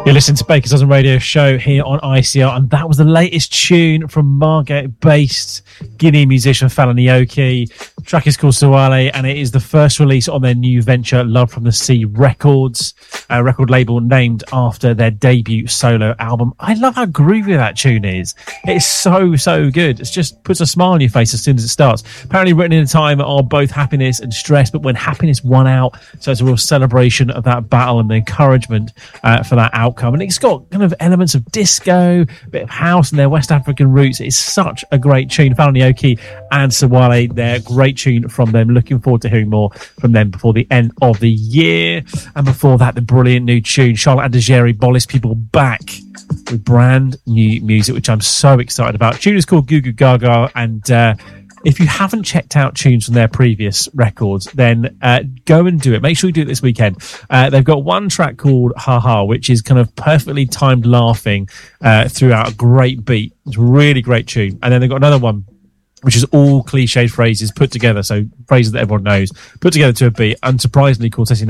You're listening to Baker's Dozen Radio Show here on ICR, and that was the latest tune from Margate-based Guinea musician Fela Nyoki. The track is called Sawale, and it is the first release on their new venture, Love from the Sea Records, a record label named after their debut solo album. I love how groovy that tune is. It's so good. It just puts a smile on your face as soon as it starts. Apparently written in a time of both happiness and stress, but when happiness won out, so it's a real celebration of that battle and the encouragement for that outcome. And it's got kind of elements of disco, a bit of house and their West African roots. It's such a great tune. Fela Nyoki and Sawale, they're great tune from them. Looking forward to hearing more from them before the end of the year. And before that, the brilliant new tune, Charlotte Adegere, Bollis People, back with brand new music, which I'm so excited about. The tune is called Goo Goo Gaga, and if you haven't checked out tunes from their previous records, then go and do it. Make sure you do it this weekend. They've got one track called Ha Ha, which is kind of perfectly timed laughing throughout a great beat. It's a really great tune. And then they've got another one, which is all cliched phrases put together, so phrases that everyone knows, put together to a beat, unsurprisingly called Ceci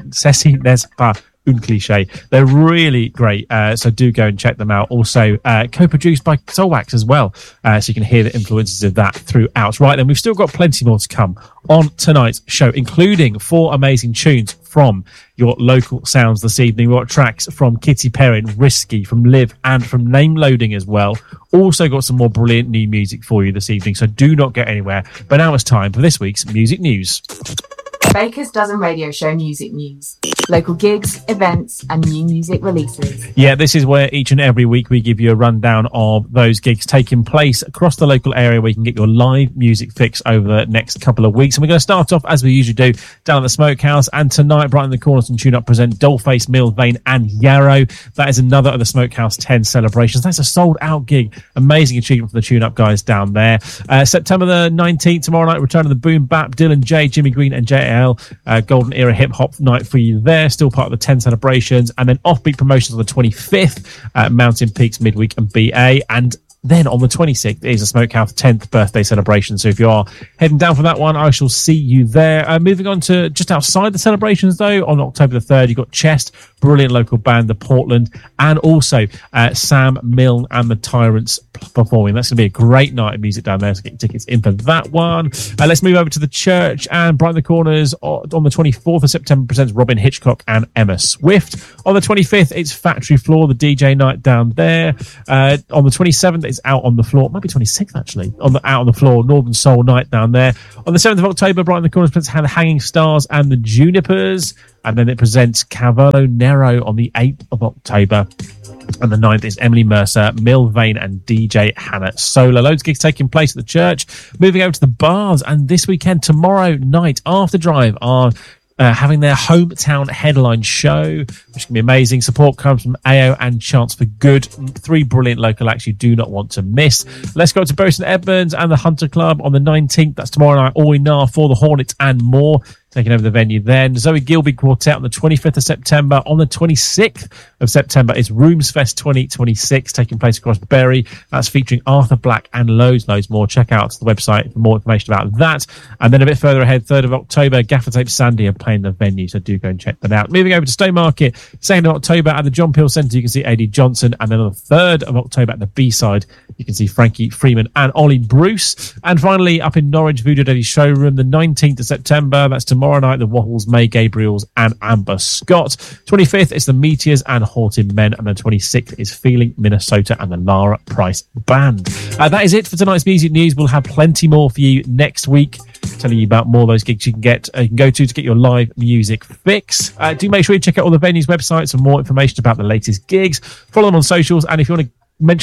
N'est Pas Un Cliche. They're really great, so do go and check them out. Also, co-produced by Soulwax as well, so you can hear the influences of that throughout. Right then, we've still got plenty more to come on tonight's show, including 4 amazing tunes from your local sounds this evening. We've got tracks from Kitty Perrin, Risky, from Liv, and from Name Loading as well. Also got some more brilliant new music for you this evening, so do not go anywhere. But now it's time for this week's Music News. Baker's Dozen Radio Show Music News. Local gigs, events, and new music releases. Yeah, this is where each and every week we give you a rundown of those gigs taking place across the local area where you can get your live music fix over the next couple of weeks. And we're going to start off, as we usually do, down at the Smokehouse. And tonight, Brighton the Corners and Tune Up present Dollface, Mill, Vane, and Yarrow. That is another of the Smokehouse 10 celebrations. That's a sold-out gig. Amazing achievement for the Tune Up guys down there. September the 19th, tomorrow night, return of the Boom Bap, Dylan J, Jimmy Green, and JL. Golden Era Hip Hop night for you there, still part of the 10 celebrations. And then Offbeat Promotions on the 25th, Mountain Peaks Midweek and BA. And then on the 26th is a Smokehouse 10th birthday celebration. So if you are heading down for that one, I shall see you there. Moving on to just outside the celebrations, though, on October the 3rd, you've got Chest, brilliant local band, The Portland, and also Sam Milne and the Tyrants performing. That's going to be a great night of music down there, so get tickets in for that one. Let's move over to the church, and Brighton the Corners on the 24th of September presents Robin Hitchcock and Emma Swift. On the 25th, it's Factory Floor, the DJ night down there. On the 27th, it's Out on the Floor. Maybe 26th, actually. Out on the Floor, Northern Soul night down there. On the 7th of October, Brighton the Corners presents The Hanging Stars and the Junipers. And then it presents Cavallo Nero on the 8th of October. And the 9th is Emily Mercer, Mill Vane, and DJ Hannah Solar. Loads of gigs taking place at the church. Moving over to the bars, and this weekend, tomorrow night, After Drive are having their hometown headline show, which can be amazing. Support comes from AO and Chance for Good. 3 brilliant local acts you do not want to miss. Let's go to Bury St Edmunds and the Hunter Club on the 19th. That's tomorrow night. All we know for the Hornets and more. Taking over the venue then. Zoe Gilby Quartet on the 25th of September. On the 26th of September is Rooms Fest 2026 taking place across Bury. That's featuring Arthur Black and loads more. Check out the website for more information about that. And then a bit further ahead, 3rd of October, Gaffer Tape Sandy are playing the venue, so do go and check that out. Moving over to Stowmarket, 2nd of October at the John Peel Centre, you can see A.D. Johnson. And then on the 3rd of October at the B-side, you can see Frankie Freeman and Ollie Bruce. And finally, up in Norwich, Voodoo Daddy Showroom, the 19th of September. That's tomorrow night, the Wattles, May Gabriels, and Amber Scott. 25th is the Meteors and Haunted Men. And the 26th is Feeling Minnesota and the Lara Price Band. That is it for tonight's music news. We'll have plenty more for you next week, telling you about more of those gigs you can go to get your live music fix. Do make sure you check out all the venues' websites for more information about the latest gigs. Follow them on socials, and if you want to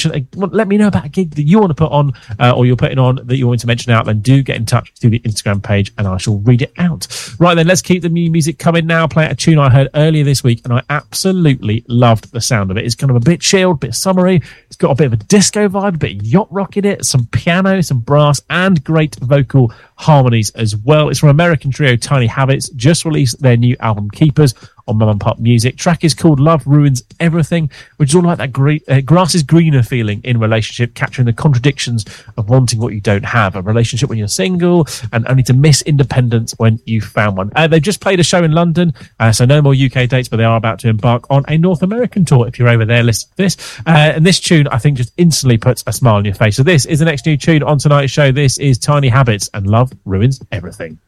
let me know about a gig that you want to put on or you're putting on that you want to mention out, then do get in touch through the Instagram page and I shall read it out. Right then, let's keep the new music coming now. Play a tune I heard earlier this week and I absolutely loved the sound of it. It's kind of a bit chilled, a bit summery. It's got a bit of a disco vibe, a bit of yacht rock in it, some piano, some brass, and great vocal harmonies as well. It's from American trio Tiny Habits, just released their new album Keepers on Mum and Pop Music. Track is called Love Ruins Everything, which is all about that grass is greener feeling in relationship, capturing the contradictions of wanting what you don't have, a relationship when you're single and only to miss independence when you found one. They've just played a show in London, so no more UK dates, but they are about to embark on a North American tour if you're over there listening to this. And this tune, I think, just instantly puts a smile on your face. So this is the next new tune on tonight's show. This is Tiny Habits and Love Ruins Everything.